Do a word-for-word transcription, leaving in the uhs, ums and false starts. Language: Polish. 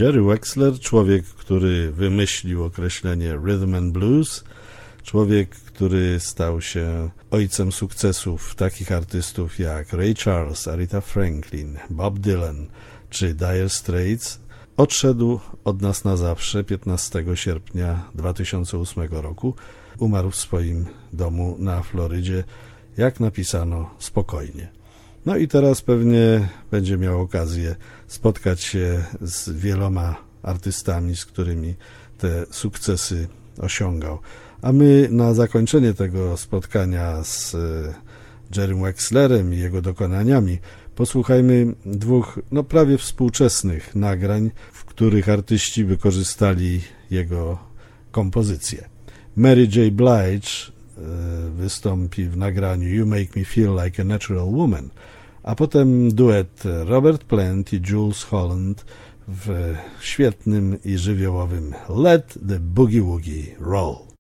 Jerry Wexler, człowiek, który wymyślił określenie rhythm and blues, człowiek, który stał się ojcem sukcesów takich artystów jak Ray Charles, Aretha Franklin, Bob Dylan czy Dire Straits, odszedł od nas na zawsze piętnastego sierpnia dwa tysiące ósmego roku. Umarł w swoim domu na Florydzie, jak napisano, spokojnie. No i teraz pewnie będzie miał okazję spotkać się z wieloma artystami, z którymi te sukcesy osiągał. A my na zakończenie tego spotkania z Jerrym Wexlerem i jego dokonaniami posłuchajmy dwóch no prawie współczesnych nagrań, w których artyści wykorzystali jego kompozycje. Mary J. Blige wystąpi w nagraniu You Make Me Feel Like a Natural Woman, a potem duet Robert Plant i Jools Holland w świetnym i żywiołowym Let the Boogie Woogie Roll.